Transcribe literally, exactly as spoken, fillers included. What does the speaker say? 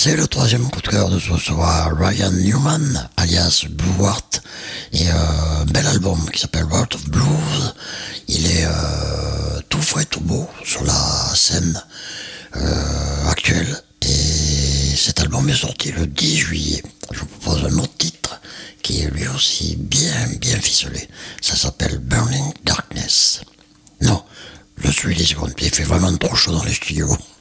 C'est le troisième coup de cœur de ce soir, Ryan Newman, alias Blue Wart, et euh, un bel album qui s'appelle World of Blues. Il est euh, tout frais, tout beau sur la scène euh, actuelle, et cet album est sorti le dix juillet. Je vous propose un autre titre qui est lui aussi bien, bien ficelé. Ça s'appelle Burning Darkness. Non, je suis les secondes, il fait vraiment trop chaud dans les studios.